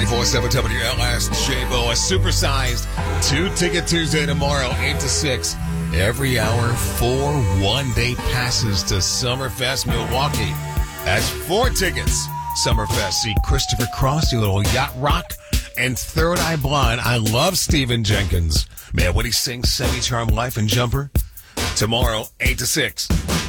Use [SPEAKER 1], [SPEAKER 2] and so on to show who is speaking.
[SPEAKER 1] 94.7 WLS JBO, a supersized 2-ticket Tuesday tomorrow, 8 to 6. Every hour, 4 one-day passes to Summerfest Milwaukee. That's 4 tickets. Summerfest. See Christopher Cross, your little yacht rock, and Third Eye Blind. I love Stephen Jenkins. Man, when he sings Semi-Charmed Life and Jumper. Tomorrow, 8 to 6.